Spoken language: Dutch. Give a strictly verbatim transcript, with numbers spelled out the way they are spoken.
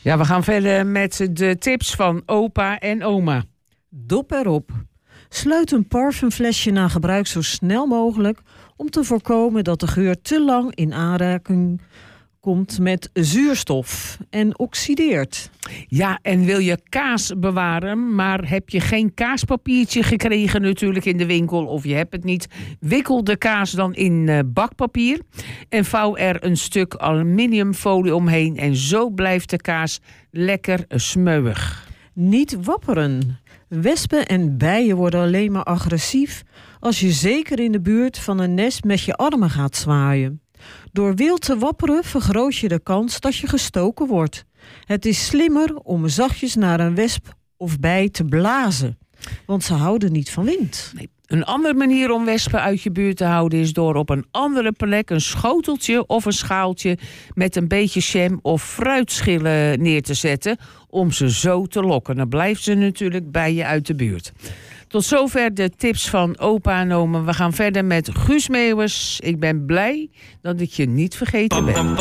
Ja, we gaan verder met de tips van opa en oma. Dop erop. Sluit een parfumflesje na gebruik zo snel mogelijk om te voorkomen dat de geur te lang in aanraking komt met zuurstof en oxideert. Ja, en wil je kaas bewaren, maar heb je geen kaaspapiertje gekregen natuurlijk in de winkel, of je hebt het niet, wikkel de kaas dan in uh, bakpapier en vouw er een stuk aluminiumfolie omheen en zo blijft de kaas lekker smeuig. Niet wapperen. Wespen en bijen worden alleen maar agressief als je zeker in de buurt van een nest met je armen gaat zwaaien. Door wild te wapperen vergroot je de kans dat je gestoken wordt. Het is slimmer om zachtjes naar een wesp of bij te blazen, want ze houden niet van wind. Nee. Een andere manier om wespen uit je buurt te houden is door op een andere plek een schoteltje of een schaaltje met een beetje jam of fruitschillen neer te zetten om ze zo te lokken. Dan blijven ze natuurlijk bij je uit de buurt. Tot zover de tips van opa en oma. We gaan verder met Guus Meeuwers. Ik ben blij dat ik je niet vergeten ben.